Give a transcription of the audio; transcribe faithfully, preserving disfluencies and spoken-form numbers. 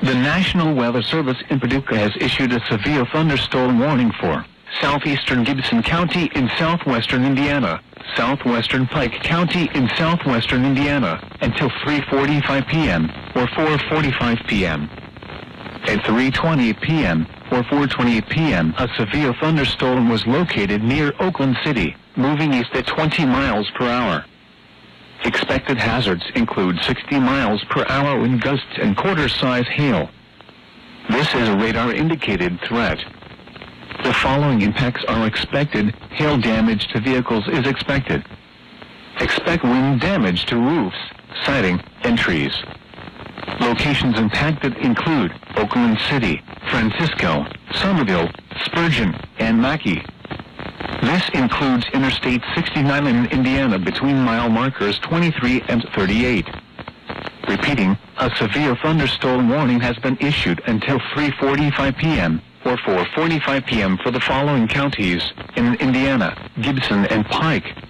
The National Weather Service in Paducah has issued a severe thunderstorm warning for southeastern Gibson County in southwestern Indiana, southwestern Pike County in southwestern Indiana, until three forty-five p m or four forty-five p m At three twenty-eight p m or four twenty-eight p m, a severe thunderstorm was located near Oakland City, moving east at twenty miles per hour. Expected hazards include sixty miles per hour wind gusts and quarter-size hail. This is a radar-indicated threat. The following impacts are expected. Hail damage to vehicles is expected. Expect wind damage to roofs, siding, and trees. Locations impacted include Oakland City, Francisco, Somerville, Spurgeon, and Mackay. This includes Interstate sixty-nine in Indiana between mile markers twenty-three and thirty-eight. Repeating, a severe thunderstorm warning has been issued until three forty-five p m or four forty-five p m for the following counties in Indiana: Gibson and Pike,